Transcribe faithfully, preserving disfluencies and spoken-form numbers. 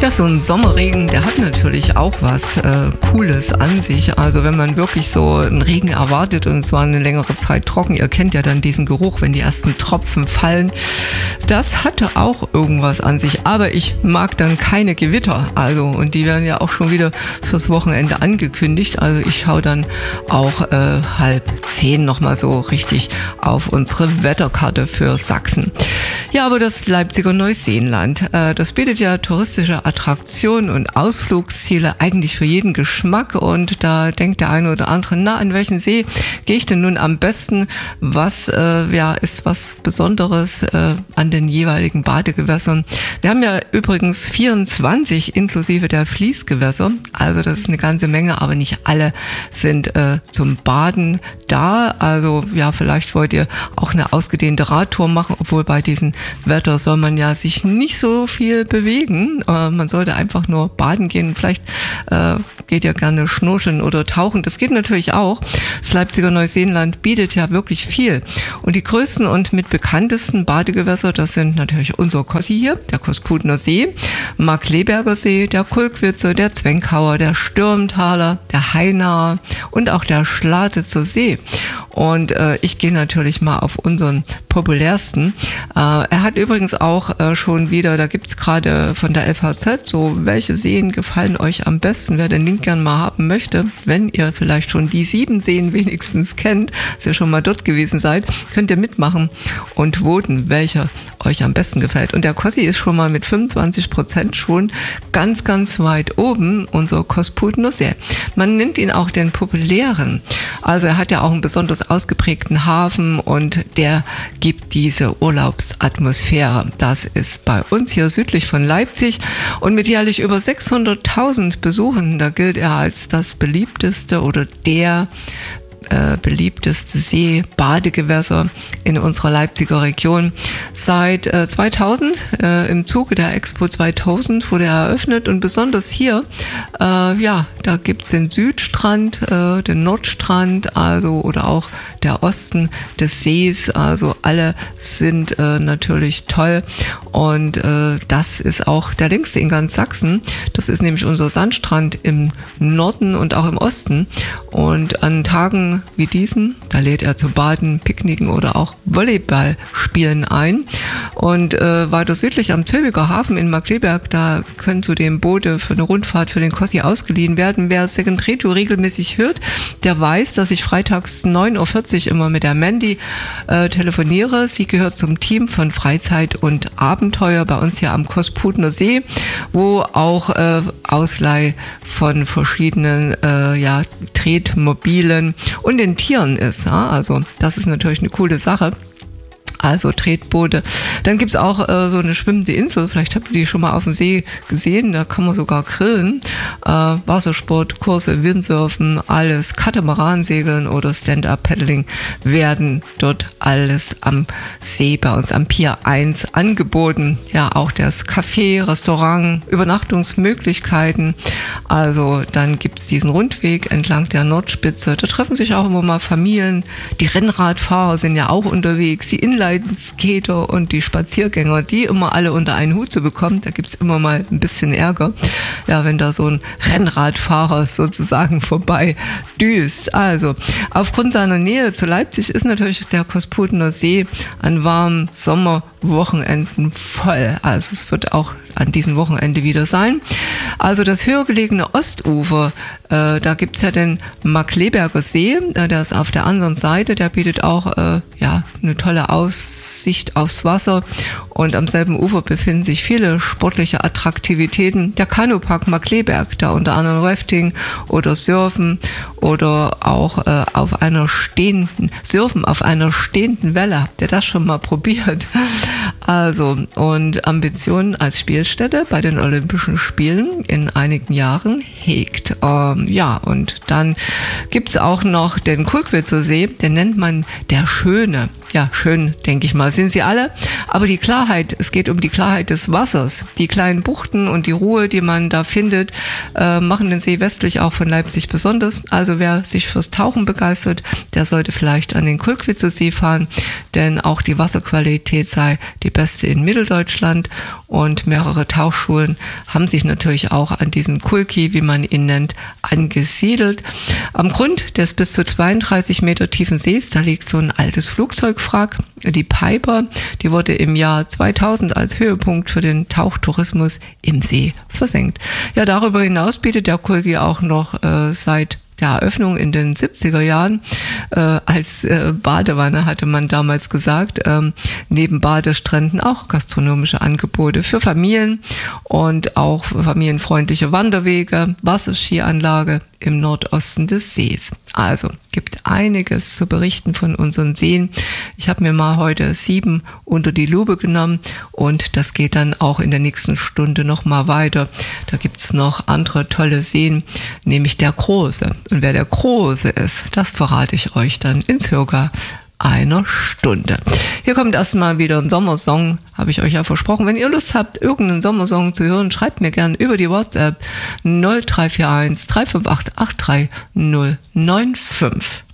Ja, so ein Sommerregen, der hat natürlich auch was äh, Cooles an sich. Also wenn man wirklich so einen Regen erwartet und es war eine längere Zeit trocken, ihr kennt ja dann diesen Geruch, wenn die ersten Tropfen fallen. Das hatte auch irgendwas an sich, aber ich mag dann keine Gewitter. Also und die werden ja auch schon wieder fürs Wochenende angekündigt. Also ich schaue dann auch äh, halb zehn nochmal so richtig auf unsere Wetterkarte für Sachsen. Ja, aber das Leipziger Neuseenland, äh, das bietet ja touristische Attraktionen und Ausflugsziele eigentlich für jeden Geschmack und da denkt der eine oder andere, na, an welchen See gehe ich denn nun am besten? Was äh, ja, ist was Besonderes äh, an den jeweiligen Badegewässern? Wir haben ja übrigens vierundzwanzig inklusive der Fließgewässer, also das ist eine ganze Menge, aber nicht alle sind äh, zum Baden da. Also ja, vielleicht wollt ihr auch eine ausgedehnte Radtour machen, obwohl bei diesem Wetter soll man ja sich nicht so viel bewegen. Äh, man sollte einfach nur baden gehen. Vielleicht äh, geht ihr gerne schnorcheln oder tauchen. Das geht natürlich auch. Das Leipziger Neuseenland bietet ja wirklich viel. Und die größten und mit bekanntesten Badegewässer, das sind natürlich unser Kossi hier, der Kosputner See, Markkleeberger See, der Kulkwitzer, der Zwenkauer, der Stürmtaler, der Hainaer und auch der Schladitzer See. Und äh, ich gehe natürlich mal auf unseren populärsten. Äh, er hat übrigens auch äh, schon wieder, da gibt's gerade von der F A Z, so welche Seen gefallen euch am besten, wer den Link gern mal haben möchte, wenn ihr vielleicht schon die sieben Seen wenigstens kennt, dass ihr schon mal dort gewesen seid, könnt ihr mitmachen und voten, welcher euch am besten gefällt. Und der Kossi ist schon mal mit fünfundzwanzig Prozent schon ganz, ganz weit oben, unser Kosputner See. Man nennt ihn auch den populären. Also er hat ja auch einen besonders ausgeprägten Hafen und der gibt diese Urlaubsatmosphäre. Das ist bei uns hier südlich von Leipzig und mit jährlich über sechshunderttausend Besuchern, da gilt er als das beliebteste oder der Äh, beliebteste See, Badegewässer in unserer Leipziger Region. Seit äh, zweitausend, äh, im Zuge der Expo zweitausend wurde er eröffnet und besonders hier, äh, ja, da gibt's den Südstrand, äh, den Nordstrand, also oder auch der Osten des Sees, also alle sind äh, natürlich toll und äh, das ist auch der längste in ganz Sachsen. Das ist nämlich unser Sandstrand im Norden und auch im Osten und an Tagen wie diesen, da lädt er zu Baden, Picknicken oder auch Volleyballspielen ein. Und äh, weiter südlich am Zöbiger Hafen in Markkleeberg, da können zudem Boote für eine Rundfahrt für den Kossi ausgeliehen werden. Wer Second Reto regelmäßig hört, der weiß, dass ich freitags neun Uhr vierzig immer mit der Mandy äh, telefoniere. Sie gehört zum Team von Freizeit und Abenteuer bei uns hier am Kosputner See, wo auch äh, Ausleih von verschiedenen äh, ja, Tretmobilen und den Tieren ist. Ja? Also das ist natürlich eine coole Sache. Also Tretboote. Dann gibt's auch äh, so eine schwimmende Insel, vielleicht habt ihr die schon mal auf dem See gesehen, da kann man sogar grillen. Äh, Wassersport, Kurse, Windsurfen, alles, Katamaransegeln oder Stand-Up-Paddling werden dort alles am See bei uns am Pier eins angeboten. Ja, auch das Café, Restaurant, Übernachtungsmöglichkeiten. Also dann gibt's diesen Rundweg entlang der Nordspitze. Da treffen sich auch immer mal Familien. Die Rennradfahrer sind ja auch unterwegs, die Inline Skater und die Spaziergänger, die immer alle unter einen Hut zu bekommen, da gibt's immer mal ein bisschen Ärger, ja, wenn da so ein Rennradfahrer sozusagen vorbei düst. Also, aufgrund seiner Nähe zu Leipzig ist natürlich der Kosputner See an warmen Sommerwochenenden voll. Also es wird auch an diesem Wochenende wieder sein. Also das höher gelegene Ostufer, äh, da gibt's ja den Markkleeberger See, äh, der ist auf der anderen Seite, der bietet auch äh, ja eine tolle Aussicht aufs Wasser und am selben Ufer befinden sich viele sportliche Attraktivitäten. Der Kanupark Markkleeberg, da unter anderem Rafting oder Surfen oder auch äh, auf einer stehenden, Surfen auf einer stehenden Welle. Habt ihr das schon mal probiert? Also, und Ambitionen als Spielstätte bei den Olympischen Spielen in einigen Jahren hegt. Ähm, ja, und dann gibt's auch noch den Kulkwitzer See, den nennt man der Schöne. ja, schön, denke ich mal, sind sie alle. Aber die Klarheit, es geht um die Klarheit des Wassers. Die kleinen Buchten und die Ruhe, die man da findet, äh, machen den See westlich auch von Leipzig besonders. Also wer sich fürs Tauchen begeistert, der sollte vielleicht an den Kulkwitzer See fahren, denn auch die Wasserqualität sei die beste in Mitteldeutschland. Und mehrere Tauchschulen haben sich natürlich auch an diesem Kulki, wie man ihn nennt, angesiedelt. Am Grund des bis zu zweiunddreißig Meter tiefen Sees, da liegt so ein altes Flugzeugwrack, die Piper, die wurde im Jahr zweitausend als Höhepunkt für den Tauchtourismus im See versenkt. Ja, darüber hinaus bietet der Kulki auch noch äh, seit der Eröffnung in den siebziger Jahren äh, als äh, Badewanne, hatte man damals gesagt, ähm, neben Badestränden auch gastronomische Angebote für Familien und auch familienfreundliche Wanderwege, Wasserskianlage im Nordosten des Sees. Also gibt einiges zu berichten von unseren Seen. Ich habe mir mal heute sieben unter die Lupe genommen und das geht dann auch in der nächsten Stunde nochmal weiter. Da gibt's noch andere tolle Seen, nämlich der Große. Und wer der Große ist, das verrate ich euch dann in circa einer Stunde. Hier kommt erstmal wieder ein Sommersong, habe ich euch ja versprochen. Wenn ihr Lust habt, irgendeinen Sommersong zu hören, schreibt mir gerne über die WhatsApp null drei vier eins drei fünf acht acht drei null neun fünf.